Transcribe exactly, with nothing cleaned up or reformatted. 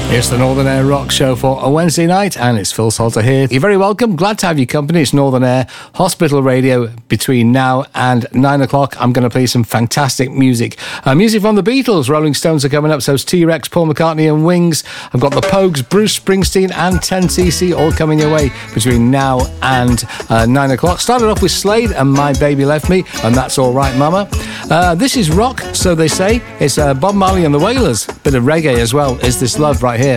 It's the Northern Air Rock Show for a Wednesday night, and it's Phil Salter here. You're very welcome. Glad to have your company. It's Northern Air Hospital Radio. Between now and nine o'clock, I'm going to play some fantastic music. Uh, music from the Beatles. Rolling Stones are coming up, so it's T-Rex, Paul McCartney and Wings. I've got the Pogues, Bruce Springsteen and ten C C all coming your way between now and uh, nine o'clock. Started off with Slade and My Baby Left Me, and That's All Right Mama. Uh, this is rock, so they say. It's uh, Bob Marley and the Wailers. Bit of reggae as well. Is This Love right here.